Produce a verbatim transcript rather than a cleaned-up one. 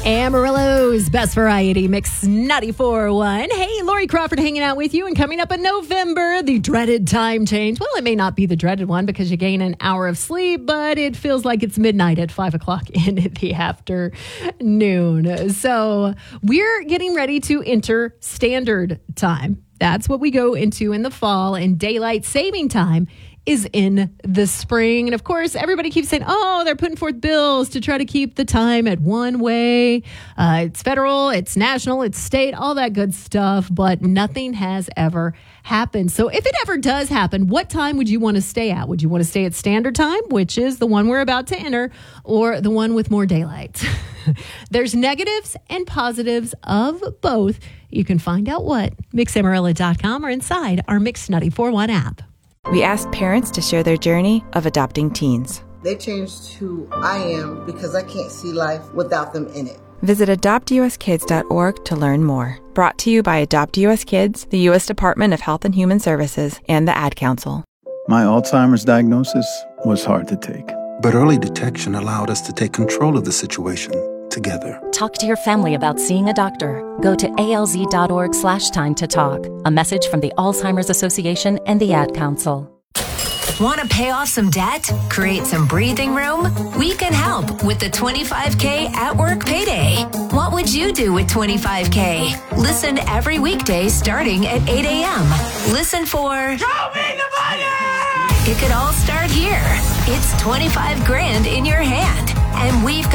Amarillo's Best Variety Mix ninety-four point one. Hey, Lori Crawford hanging out with you. And coming up in November, the dreaded time change. Well, it may not be the dreaded one because you gain an hour of sleep, but it feels like it's midnight at five o'clock in the afternoon. So we're getting ready to enter standard time. That's what we go into in the fall, and daylight saving time is in the spring. And of course, everybody keeps saying, oh, they're putting forth bills to try to keep the time at one way. Uh, it's federal, it's national, it's state, all that good stuff, but nothing has ever happened. So if it ever does happen, what time would you want to stay at? Would you want to stay at standard time, which is the one we're about to enter, or the one with more daylight? There's negatives and positives of both. You can find out what, mix amarillo dot com or inside our Mix ninety-four point one app. We asked parents to share their journey of adopting teens. They changed who I am because I can't see life without them in it. Visit adopt u s kids dot org to learn more. Brought to you by Adopt U S Kids, the U S Department of Health and Human Services, and the Ad Council. My Alzheimer's diagnosis was hard to take. But early detection allowed us to take control of the situation together. Talk to your family about seeing a doctor. Go to A L Z dot org slash time to talk. A message from the Alzheimer's Association and the Ad Council. Want to pay off some debt? Create some breathing room? We can help with the twenty-five K at work payday. What would you do with twenty-five K? Listen every weekday starting at eight a.m. Listen for Show me the money! It could all start here. It's twenty-five grand in your hand, and we've got